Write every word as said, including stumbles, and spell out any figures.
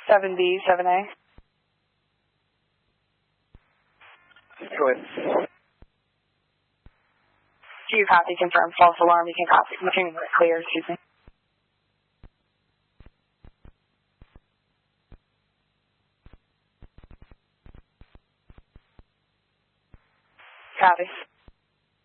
seven B, seven A. Go ahead. Do you copy? Confirm. False alarm. You can copy. You can clear, excuse me. Copy.